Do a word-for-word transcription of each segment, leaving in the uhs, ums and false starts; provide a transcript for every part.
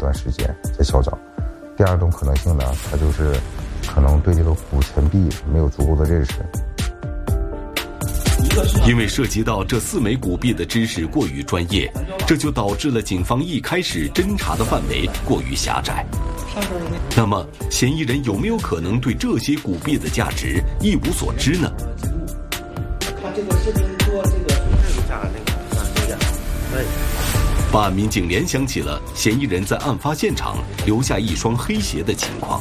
段时间在销赃。第二种可能性呢，他就是可能对这个古钱币没有足够的认识。 因为涉及到这四枚古币的知识过于专业，这就导致了警方一开始侦查的范围过于狭窄。那么，嫌疑人有没有可能对这些古币的价值一无所知呢？办案民警联想起了嫌疑人在案发现场留下一双黑鞋的情况。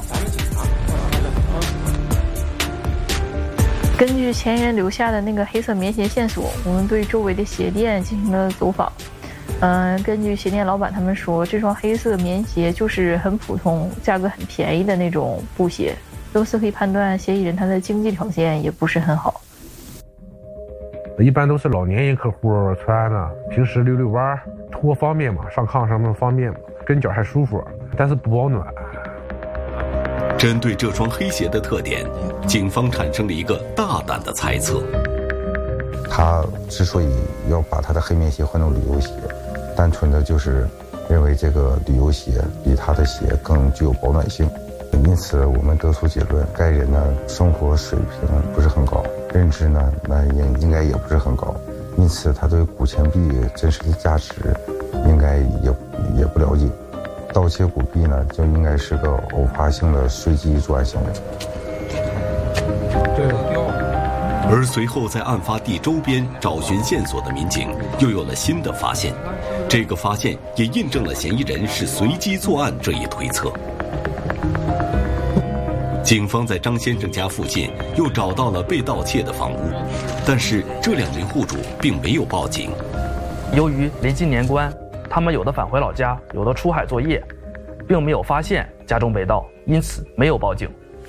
根据嫌疑人留下的那个黑色棉鞋线索，我们对周围的鞋店进行了走访。嗯、呃，根据鞋店老板他们说，这双黑色棉鞋就是很普通、价格很便宜的那种布鞋。由此可以判断，嫌疑人他的经济条件也不是很好。 一般都是老年人客户穿的，平时溜溜弯，拖方便嘛，上炕上面方便，跟脚还舒服，但是不保暖。 针对这双黑鞋的特点，警方产生了一个大胆的猜测。 他之所以要把他的黑棉鞋换成旅游鞋，单纯的就是认为这个旅游鞋比他的鞋更具有保暖性。因此我们得出结论，该人呢生活水平不是很高，认知呢那也应该也不是很高，因此他对古钱币真实的价值应该也也不了解。盗窃古币呢，就应该是个偶发性的随机作案行为。 对。 而随后在案发地周边找寻线索的民警又有了新的发现，这个发现也印证了嫌疑人是随机作案这一推测。警方在张先生家附近又找到了被盗窃的房屋，但是这两名户主并没有报警。 由于临近年关，他们有的返回老家，有的出海作业，并没有发现家中被盗，因此没有报警。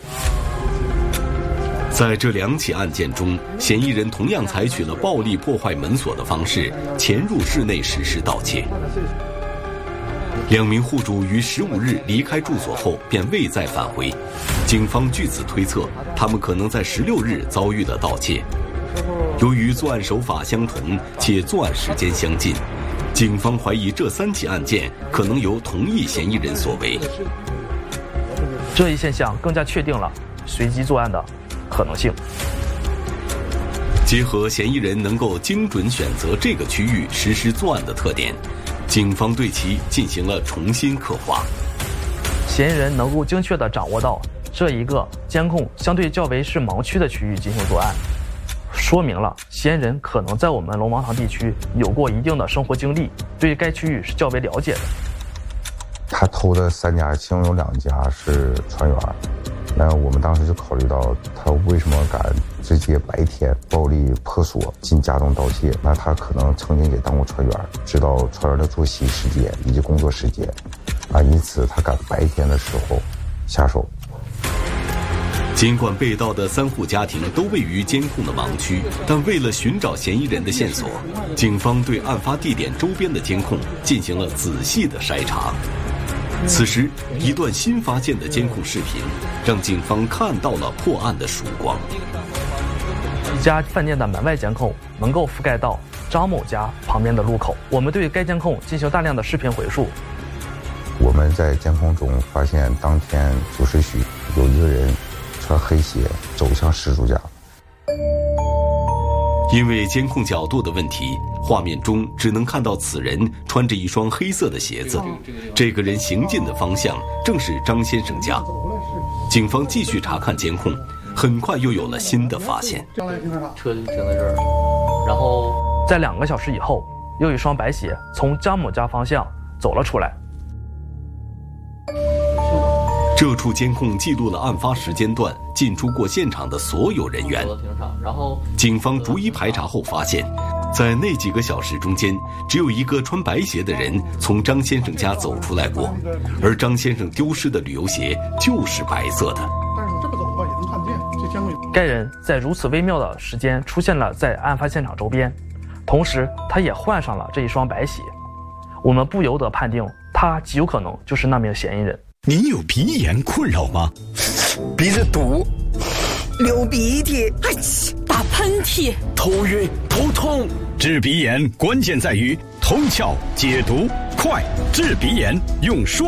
在这两起案件中，嫌疑人同样采取了暴力破坏门锁的方式，潜入室内实施盗窃。两名户主于十五日离开住所后便未再返回，警方据此推测，他们可能在十六日遭遇了盗窃。由于作案手法相同且作案时间相近，警方怀疑这三起案件可能由同一嫌疑人所为。 这一现象更加确定了随机作案的可能性。 结合嫌疑人能够精准选择这个区域实施作案的特点，警方对其进行了重新刻画。 嫌疑人能够精确地掌握到这一个监控相对较为是盲区的区域进行作案，说明了嫌疑人可能在我们龙王塘地区有过一定的生活经历，对该区域是较为了解的。 他偷的三家，其中有两家是船员，那我们当时就考虑到他为什么敢直接白天暴力破锁进家中盗窃，那他可能曾经也当过船员，知道船员的作息时间以及工作时间啊，因此他敢白天的时候下手。 尽管被盗的三户家庭都位于监控的盲区，但为了寻找嫌疑人的线索，警方对案发地点周边的监控进行了仔细的筛查。此时，一段新发现的监控视频让警方看到了破案的曙光。 一家饭店的门外监控能够覆盖到张某家旁边的路口，我们对该监控进行大量的视频回溯。 我们在监控中发现，当天九时许有一个人穿黑鞋走向失主家。 因为监控角度的问题，画面中只能看到此人穿着一双黑色的鞋子，这个人行进的方向正是张先生家。警方继续查看监控，很快又有了新的发现。 车就停在这儿，然后在两个小时以后，又一双白鞋从张某家方向走了出来。 这处监控记录了案发时间段进出过现场的所有人员。警方逐一排查后发现，在那几个小时中间，只有一个穿白鞋的人从张先生家走出来过，而张先生丢失的旅游鞋就是白色的。 但是这么走的话也能看见，这监控。 该人在如此微妙的时间出现了在案发现场周边，同时他也换上了这一双白鞋，我们不由得判定他极有可能就是那名嫌疑人。 您有鼻炎困扰吗？ 鼻子堵，流鼻涕， 哎，打喷嚏， 头晕头痛。治鼻炎关键在于通窍解毒快，治鼻炎用说。